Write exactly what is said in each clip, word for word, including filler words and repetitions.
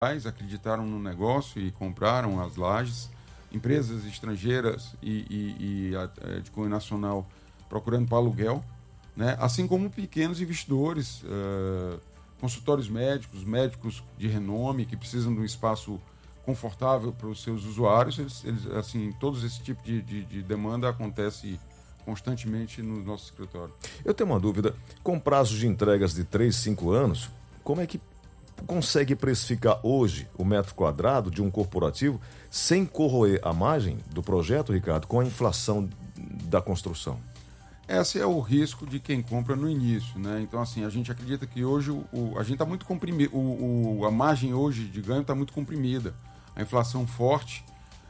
acreditaram no negócio e compraram as lajes. Empresas estrangeiras e, e, e a, de cunho nacional procurando para aluguel, né? Assim como pequenos investidores, uh, consultórios médicos, médicos de renome que precisam de um espaço confortável para os seus usuários. Eles, eles, assim, todos esse tipo de, de, de demanda acontece constantemente no nosso escritório. Eu tenho uma dúvida, com prazos de entregas de três, cinco anos, como é que consegue precificar hoje o metro quadrado de um corporativo sem corroer a margem do projeto, Ricardo, com a inflação da construção? Esse é o risco de quem compra no início, né? Então, assim, a gente acredita que hoje o, o, a gente está muito comprimido, o, o, a margem hoje de ganho está muito comprimida, a inflação forte.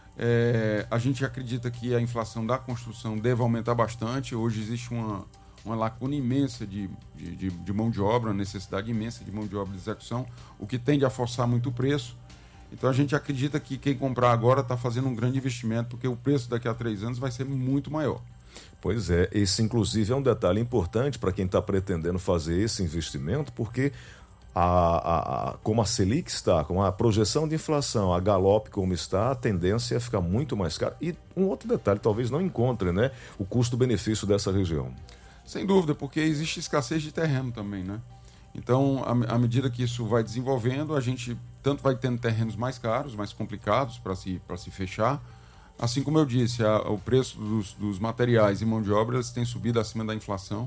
É, a gente acredita que a inflação da construção deve aumentar bastante. Hoje existe uma uma lacuna imensa de, de, de, de mão de obra, uma necessidade imensa de mão de obra de execução, o que tende a forçar muito o preço. Então a gente acredita que quem comprar agora está fazendo um grande investimento, porque o preço daqui a três anos vai ser muito maior. Pois é, esse inclusive é um detalhe importante para quem está pretendendo fazer esse investimento, porque a, a, a, como a Selic está, com a projeção de inflação, a galope como está, a tendência é ficar muito mais caro. E um outro detalhe, talvez não encontre, né, o custo-benefício dessa região. Sem dúvida, porque existe escassez de terreno também, né? Então, à medida que isso vai desenvolvendo, a gente tanto vai tendo terrenos mais caros, mais complicados para se, para se fechar, assim como eu disse, a, o preço dos, dos materiais e mão de obra eles têm subido acima da inflação,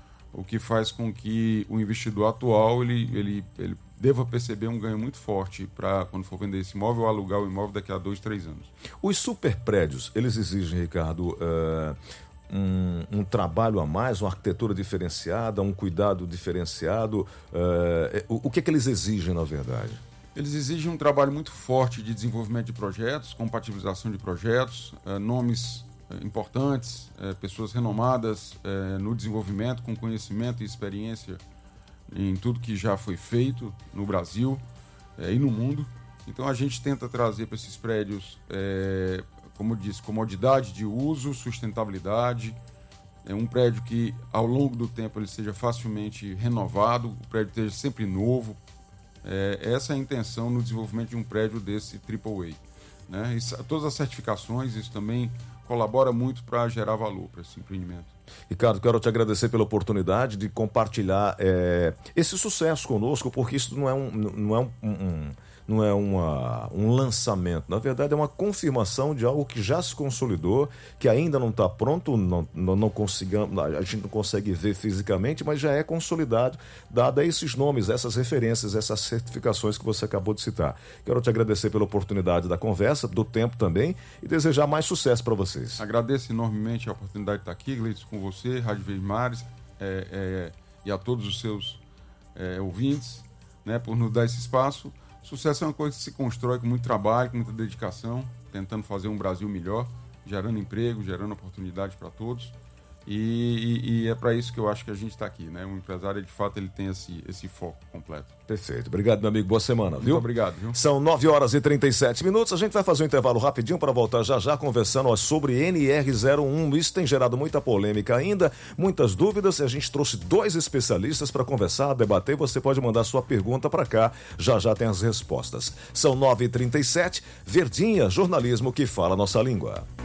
o que faz com que o investidor atual ele, ele, ele deva perceber um ganho muito forte para quando for vender esse imóvel ou alugar o imóvel daqui a dois, três anos. Os superprédios, eles exigem, Ricardo, uh... Um, um trabalho a mais, uma arquitetura diferenciada, um cuidado diferenciado. Uh, o, o que é que eles exigem, na verdade? Eles exigem um trabalho muito forte de desenvolvimento de projetos, compatibilização de projetos, uh, nomes uh, importantes, uh, pessoas renomadas uh, no desenvolvimento, com conhecimento e experiência em tudo que já foi feito no Brasil uh, e no mundo. Então a gente tenta trazer para esses prédios... Uh, como eu disse, comodidade de uso, sustentabilidade, é um prédio que ao longo do tempo ele seja facilmente renovado, o prédio esteja sempre novo. É, essa é a intenção no desenvolvimento de um prédio desse triplo A, né? Isso, todas as certificações, isso também colabora muito para gerar valor para esse empreendimento. Ricardo, quero te agradecer pela oportunidade de compartilhar é, esse sucesso conosco, porque isso não é um... Não é um, um não é uma, um lançamento, na verdade é uma confirmação de algo que já se consolidou, que ainda não está pronto, não, não, não consigamos, a gente não consegue ver fisicamente, mas já é consolidado, dado a esses nomes, essas referências, essas certificações que você acabou de citar. Quero te agradecer pela oportunidade da conversa, do tempo também, e desejar mais sucesso para vocês. Agradeço enormemente a oportunidade de estar aqui, Gleiton, com você, Rádio Verdes Mares, é, é, e a todos os seus é, ouvintes, né, por nos dar esse espaço. Sucesso é uma coisa que se constrói com muito trabalho, com muita dedicação, tentando fazer um Brasil melhor, gerando emprego, gerando oportunidade para todos. E, e, e é para isso que eu acho que a gente está aqui, né? O empresário, de fato, ele tem esse, esse foco completo. Perfeito. Obrigado, meu amigo. Boa semana, viu? Muito obrigado, viu? São nove horas e trinta e sete minutos. A gente vai fazer um intervalo rapidinho para voltar já já conversando ó, sobre N R zero um. Isso tem gerado muita polêmica ainda, muitas dúvidas. A gente trouxe dois especialistas para conversar, debater. Você pode mandar sua pergunta para cá. Já já tem as respostas. São nove e trinta e sete. Verdinha, jornalismo que fala a nossa língua.